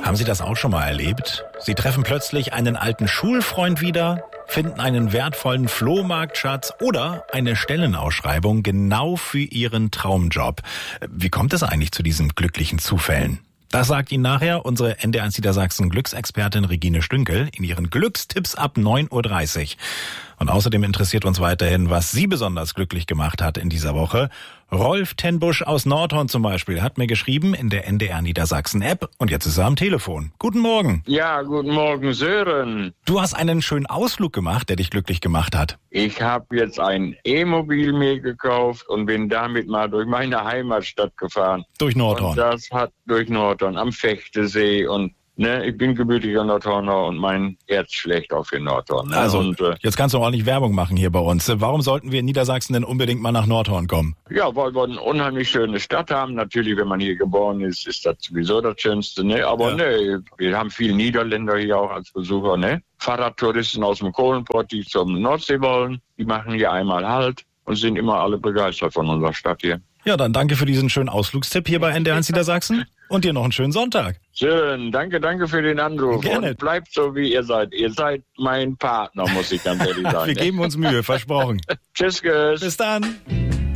Haben Sie das auch schon mal erlebt? Sie treffen plötzlich einen alten Schulfreund wieder, finden einen wertvollen Flohmarktschatz oder eine Stellenausschreibung genau für Ihren Traumjob. Wie kommt es eigentlich zu diesen glücklichen Zufällen? Das sagt Ihnen nachher unsere NDR1 Niedersachsen Glücksexpertin Regine Stünkel in ihren Glückstipps ab 9.30 Uhr. Und außerdem interessiert uns weiterhin, was Sie besonders glücklich gemacht hat in dieser Woche. Rolf Tenbusch aus Nordhorn zum Beispiel hat mir geschrieben in der NDR Niedersachsen App und jetzt ist er am Telefon. Guten Morgen. Ja, guten Morgen, Sören. Du hast einen schönen Ausflug gemacht, der dich glücklich gemacht hat. Ich habe jetzt ein E-Mobil mir gekauft und bin damit mal durch meine Heimatstadt gefahren. Durch Nordhorn. Und das hat durch Nordhorn am Fechtesee und ich bin gebürtiger Nordhorner und mein Herz schlägt auch für Nordhorn. Also, und, jetzt kannst du ordentlich Werbung machen hier bei uns. Warum sollten wir in Niedersachsen denn unbedingt mal nach Nordhorn kommen? Ja, weil wir eine unheimlich schöne Stadt haben. Natürlich, wenn man hier geboren ist, ist das sowieso das Schönste. Ne? Aber wir haben viele Niederländer hier auch als Besucher. Ne? Fahrradtouristen aus dem Kohlenpott, die zum Nordsee wollen, die machen hier einmal Halt und sind immer alle begeistert von unserer Stadt hier. Ja, dann danke für diesen schönen Ausflugstipp hier bei NDR1 Niedersachsen und dir noch einen schönen Sonntag. Schön, danke für den Anruf. Gerne. Und bleibt so, wie ihr seid. Ihr seid mein Partner, muss ich ganz ehrlich sagen. Wir geben uns Mühe, versprochen. Tschüss. Bis dann.